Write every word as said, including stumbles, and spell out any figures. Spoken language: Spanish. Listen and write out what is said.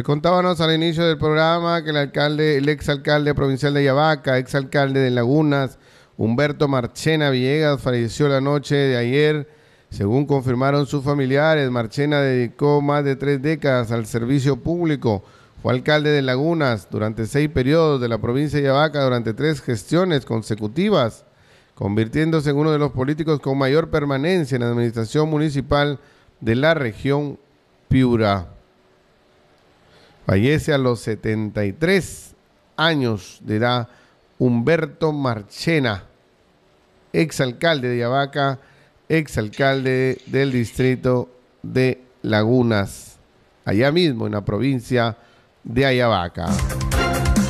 Pues contábamos al inicio del programa que el alcalde, el exalcalde provincial de Ayabaca, exalcalde de Lagunas, Humberto Marchena Villegas, falleció la noche de ayer. Según confirmaron sus familiares, Marchena dedicó más de tres décadas al servicio público. Fue alcalde de Lagunas durante seis periodos de la provincia de Ayabaca, durante tres gestiones consecutivas, convirtiéndose en uno de los políticos con mayor permanencia en la administración municipal de la región Piura. Fallece a los setenta y tres años de edad Humberto Marchena, exalcalde de Ayabaca, exalcalde del distrito de Lagunas, allá mismo en la provincia de Ayabaca.